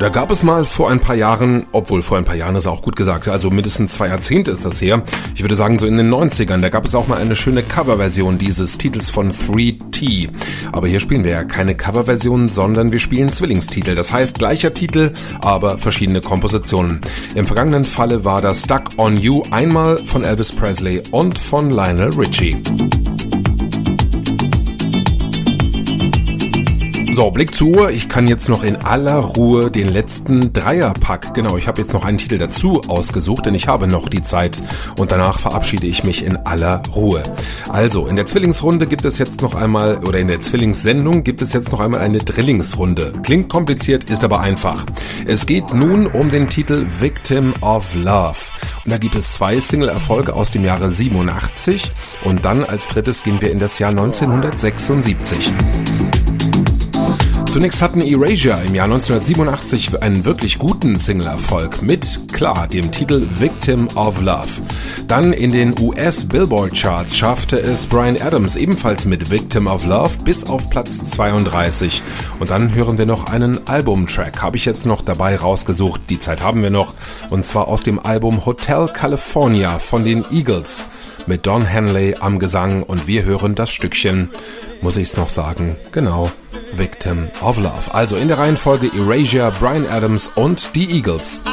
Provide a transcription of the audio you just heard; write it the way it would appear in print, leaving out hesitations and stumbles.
Da gab es mal vor ein paar Jahren, obwohl vor ein paar Jahren ist auch gut gesagt, also mindestens 2 Jahrzehnte ist das her, ich würde sagen so in den 90ern, da gab es auch mal eine schöne Coverversion dieses Titels von 3T. Aber hier spielen wir ja keine Coverversion, sondern wir spielen Zwillingstitel. Das heißt gleicher Titel, aber verschiedene Kompositionen. Im vergangenen Falle war das Stuck on You einmal von Elvis Presley und von Lionel Richie. So, Blick zur Uhr. Ich kann jetzt noch in aller Ruhe den letzten Dreierpack, genau, ich habe jetzt noch einen Titel dazu ausgesucht, denn ich habe noch die Zeit und danach verabschiede ich mich in aller Ruhe. Also, in der Zwillingsrunde gibt es jetzt noch einmal, oder in der Zwillingssendung gibt es jetzt noch einmal eine Drillingsrunde. Klingt kompliziert, ist aber einfach. Es geht nun um den Titel Victim of Love. Und da gibt es 2 Single-Erfolge aus dem Jahre 87 und dann als drittes gehen wir in das Jahr 1976. Zunächst hatten Erasure im Jahr 1987 einen wirklich guten Single-Erfolg mit, klar, dem Titel Victim of Love. Dann in den US-Billboard-Charts schaffte es Bryan Adams ebenfalls mit Victim of Love bis auf Platz 32. Und dann hören wir noch einen Albumtrack, habe ich jetzt noch dabei rausgesucht, die Zeit haben wir noch, und zwar aus dem Album Hotel California von den Eagles mit Don Henley am Gesang und wir hören das Stückchen, muss ich es noch sagen, genau, Victim of Love. Also in der Reihenfolge Erasure, Bryan Adams und die Eagles.